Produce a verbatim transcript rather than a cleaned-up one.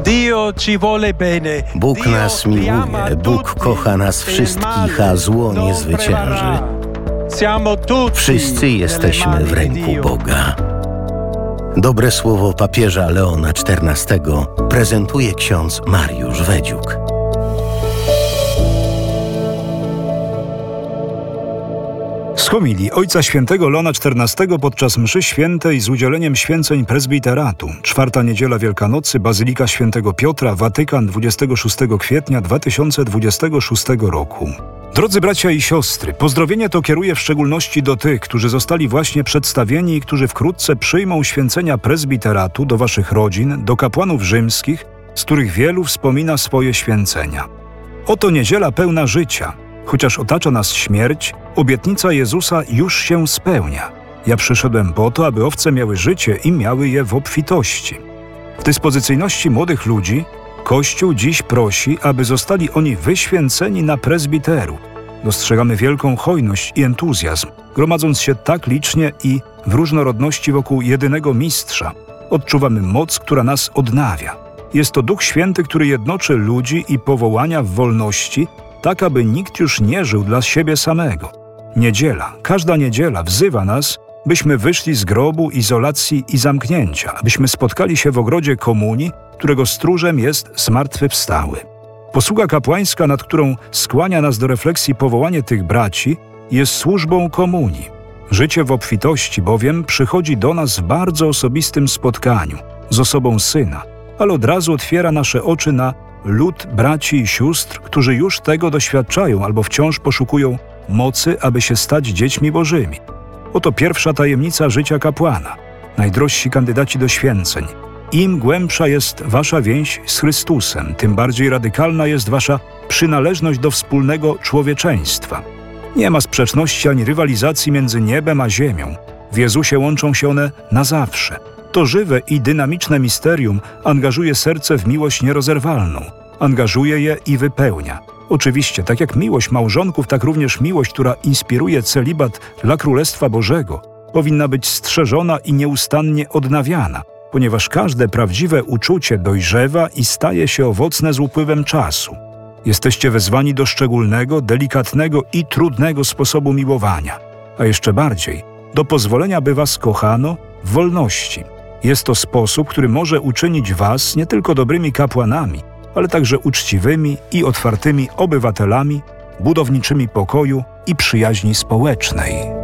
Bóg nas miłuje, Bóg kocha nas wszystkich, a zło nie zwycięży. Wszyscy jesteśmy w ręku Boga. Dobre słowo papieża Leona czternastego prezentuje ksiądz Mariusz Wedziuk. Z homilii Ojca Świętego Leona czternastego podczas mszy świętej z udzieleniem święceń prezbiteratu. Czwarta niedziela Wielkanocy, Bazylika Świętego Piotra, Watykan, dwudziestego szóstego kwietnia dwa tysiące dwudziestego szóstego roku. Drodzy bracia i siostry, pozdrowienie to kieruję w szczególności do tych, którzy zostali właśnie przedstawieni i którzy wkrótce przyjmą święcenia prezbiteratu, do waszych rodzin, do kapłanów rzymskich, z których wielu wspomina swoje święcenia. Oto niedziela pełna życia. Chociaż otacza nas śmierć, obietnica Jezusa już się spełnia. Ja przyszedłem po to, aby owce miały życie i miały je w obfitości. W dyspozycyjności młodych ludzi Kościół dziś prosi, aby zostali oni wyświęceni na prezbiteru. Dostrzegamy wielką hojność i entuzjazm, gromadząc się tak licznie i w różnorodności wokół jedynego mistrza. Odczuwamy moc, która nas odnawia. Jest to Duch Święty, który jednoczy ludzi i powołania w wolności, tak aby nikt już nie żył dla siebie samego. Niedziela, każda niedziela wzywa nas, byśmy wyszli z grobu, izolacji i zamknięcia, abyśmy spotkali się w ogrodzie komunii, którego stróżem jest zmartwychwstały. Posługa kapłańska, nad którą skłania nas do refleksji powołanie tych braci, jest służbą komunii. Życie w obfitości bowiem przychodzi do nas w bardzo osobistym spotkaniu z osobą Syna, ale od razu otwiera nasze oczy na lud braci i sióstr, którzy już tego doświadczają albo wciąż poszukują mocy, aby się stać dziećmi bożymi. Oto pierwsza tajemnica życia kapłana. Najdrożsi kandydaci do święceń. Im głębsza jest wasza więź z Chrystusem, tym bardziej radykalna jest wasza przynależność do wspólnego człowieczeństwa. Nie ma sprzeczności ani rywalizacji między niebem a ziemią. W Jezusie łączą się one na zawsze. To żywe i dynamiczne misterium angażuje serce w miłość nierozerwalną. Angażuje je i wypełnia. Oczywiście, tak jak miłość małżonków, tak również miłość, która inspiruje celibat dla Królestwa Bożego, powinna być strzeżona i nieustannie odnawiana, ponieważ każde prawdziwe uczucie dojrzewa i staje się owocne z upływem czasu. Jesteście wezwani do szczególnego, delikatnego i trudnego sposobu miłowania, a jeszcze bardziej do pozwolenia, by was kochano w wolności. Jest to sposób, który może uczynić was nie tylko dobrymi kapłanami, ale także uczciwymi i otwartymi obywatelami, budowniczymi pokoju i przyjaźni społecznej.